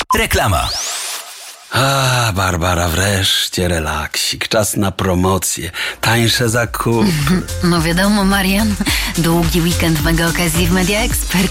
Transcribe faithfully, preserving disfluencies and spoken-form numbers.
Reklama. A, Barbara, wreszcie relaksik. Czas na promocje, tańsze zakupy. No wiadomo, Marian. Długi weekend mega okazji w Media Expert.